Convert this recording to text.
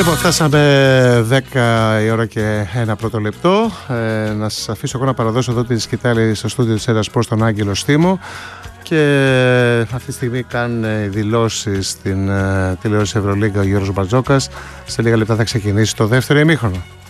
Λοιπόν, φτάσαμε 10 η ώρα και ένα πρώτο λεπτό. Να σας αφήσω εγώ να παραδώσω εδώ τη σκητάλη στο στούντιο της Έλλας Σπορτ στον Άγγελο Στίμο. Και αυτή τη στιγμή κάνει δηλώσεις στην τηλεόραση Ευρωλίγκα ο Γιώργος Μπαρτζόκας. Σε λίγα λεπτά θα ξεκινήσει το δεύτερο ημίχρονο.